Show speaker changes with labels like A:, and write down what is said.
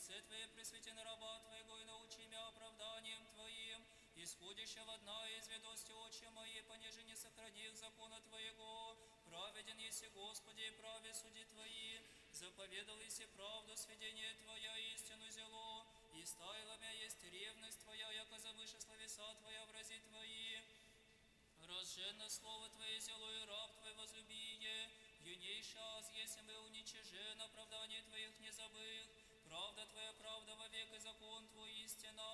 A: лице Твое пресвети на раба Твоего, и научи меня оправданием Твоим, исходящего одна из ведости очи мои, понеже не сохранив закона Твоего. Праведен еси, Господи, и праве суди Твои, заповедал еси правду, сведение Твоя, истину зело, и стаяла мя есть ревность Твоя, яко завыше словеса Твоя в рази Твои. Разженно слово Твое зело, и раб Твой возлюбие, юнейший аз, если мы уничижен, оправдание Твоих не забых, правда Твоя правда вовек, и закон Твой истина.